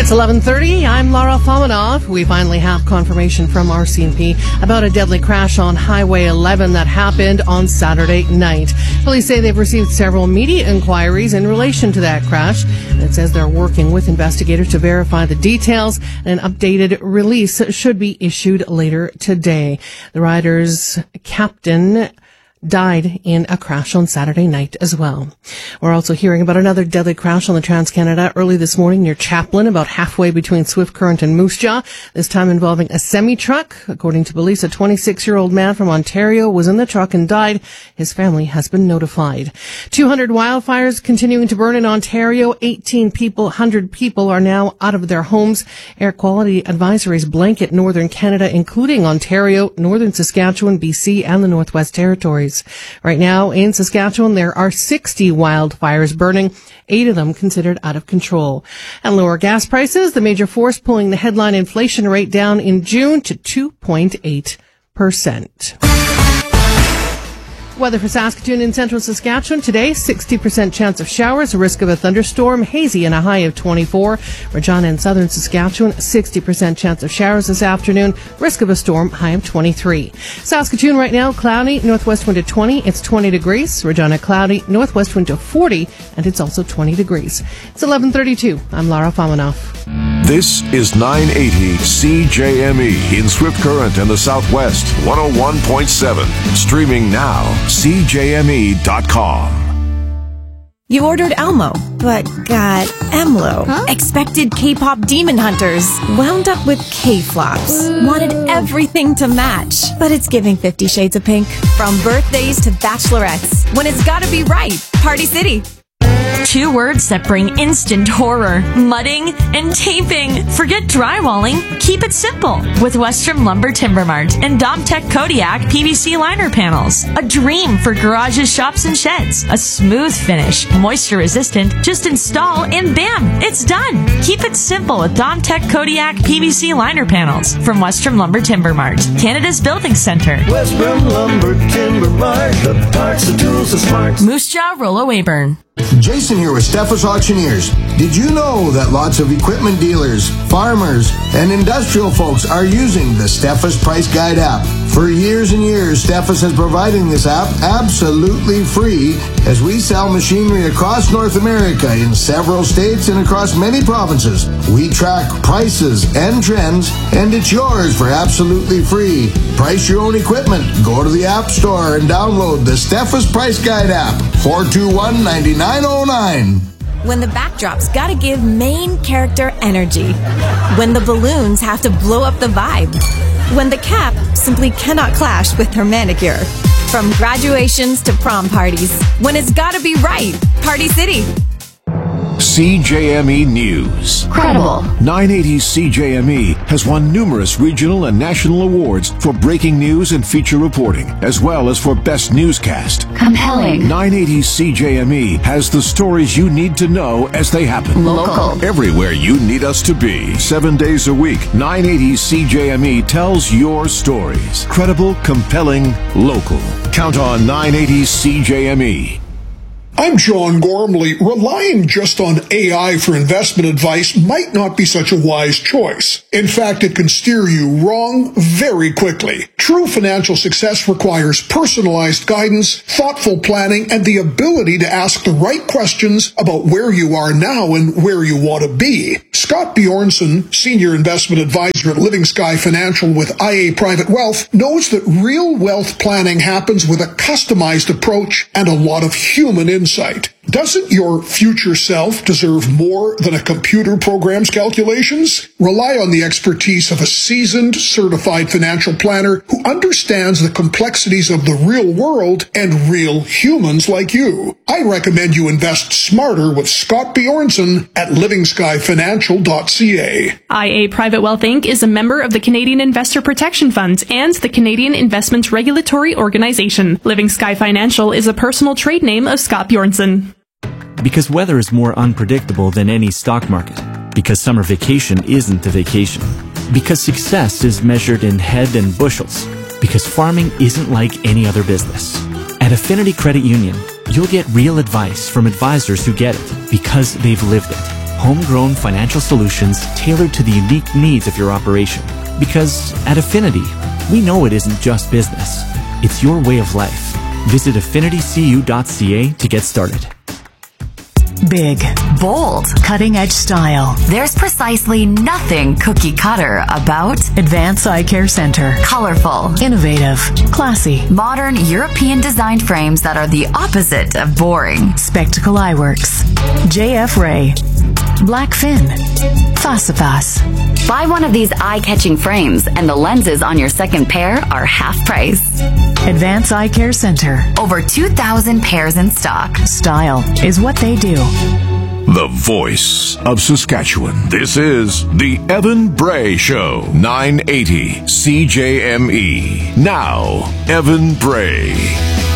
It's 11:30. I'm Lara Fominov. We finally have confirmation from RCMP about a deadly crash on Highway 11 that happened on Saturday night. Police say they've received several media inquiries in relation to that crash. And it says they're working with investigators to verify the details. An updated release should be issued later today. The rider's captain died in a crash on Saturday night as well. We're also hearing about another deadly crash on the Trans-Canada early this morning near Chaplin, about halfway between Swift Current and Moose Jaw, this time involving a semi-truck. According to police, a 26-year-old man from Ontario was in the truck and died. His family has been notified. 200 wildfires continuing to burn in Ontario. 100 people are now out of their homes. Air quality advisories blanket northern Canada, including Ontario, northern Saskatchewan, BC, and the Northwest Territories. Right now in Saskatchewan, there are 60 wildfires burning, 8 of them considered out of control. And lower gas prices, the major force pulling the headline inflation rate down in June to 2.8%. Weather for Saskatoon and central Saskatchewan today, 60% chance of showers, a risk of a thunderstorm, hazy and a high of 24. Regina and southern Saskatchewan, 60% chance of showers this afternoon, risk of a storm, high of 23. Saskatoon right now, cloudy, northwest wind to 20, it's 20 degrees. Regina cloudy, northwest wind to 40, and it's also 20 degrees. It's 11:32. I'm Lara Fominov. This is 980 CJME in Swift Current and the Southwest, 101.7. Streaming now, CJME.com. You ordered Elmo, but got Emlo. Huh? Expected K-pop demon hunters. Wound up with K-flops. Wanted everything to match. But it's giving 50 Shades of Pink. From birthdays to bachelorettes. When it's gotta be right. Party City. 2 words that bring instant horror: mudding and taping. Forget drywalling. Keep it simple with Western Lumber Timber Mart and Domtech Kodiak PVC liner panels. A dream for garages, shops, and sheds. A smooth finish, moisture resistant. Just install and bam, it's done. Keep it simple with Domtech Kodiak PVC liner panels from Western Lumber Timber Mart, Canada's building center. Western Lumber Timber Mart, the parts, the tools, the smarts. Moose Jaw, Rollo Weyburn. Jason here with Steffes Auctioneers. Did you know that lots of equipment dealers, farmers, and industrial folks are using the Steffes Price Guide app? For years and years, Steffes has providing this app absolutely free as we sell machinery across North America in several states and across many provinces. We track prices and trends, and it's yours for absolutely free. Price your own equipment. Go to the App Store and download the Steffes Price Guide app. 421-9909. When the backdrop's gotta give main character energy. When the balloons have to blow up the vibe. When the cap simply cannot clash with her manicure. From graduations to prom parties. When it's gotta be right. Party City. CJME News. Credible. 980 CJME has won numerous regional and national awards for breaking news and feature reporting, as well as for best newscast. Compelling. 980 CJME has the stories you need to know as they happen. Local. Everywhere you need us to be. 7 days a week, 980 CJME tells your stories. Credible, compelling, local. Count on 980 CJME. I'm John Gormley. Relying just on AI for investment advice might not be such a wise choice. In fact, it can steer you wrong very quickly. True financial success requires personalized guidance, thoughtful planning, and the ability to ask the right questions about where you are now and where you want to be. Scott Bjornson, Senior Investment Advisor at Living Sky Financial with IA Private Wealth, knows that real wealth planning happens with a customized approach and a lot of human insight. Doesn't your future self deserve more than a computer program's calculations? Rely on the expertise of a seasoned, certified financial planner who understands the complexities of the real world and real humans like you. I recommend you invest smarter with Scott Bjornson at livingskyfinancial.ca. IA Private Wealth Inc. is a member of the Canadian Investor Protection Fund and the Canadian Investment Regulatory Organization. Living Sky Financial is a personal trade name of Scott Bjornson. Because weather is more unpredictable than any stock market. Because summer vacation isn't a vacation. Because success is measured in head and bushels. Because farming isn't like any other business. At Affinity Credit Union, you'll get real advice from advisors who get it because they've lived it. homegrown financial solutions tailored to the unique needs of your operation. Because at Affinity, we know it isn't just business. It's your way of life. Visit affinitycu.ca to get started. Big, bold, cutting-edge style. There's precisely nothing cookie-cutter about Advance Eye Care Center. Colorful, innovative, classy, modern European-designed frames that are the opposite of boring. Spectacle Eyeworks, JF Ray, Blackfin, Fasifas. Buy one of these eye-catching frames and the lenses on your second pair are half price. Advance Eye Care Center. Over 2,000 pairs in stock. Style is what they do. The voice of Saskatchewan. This is the Evan Bray Show, 980 CJME. Now, Evan Bray.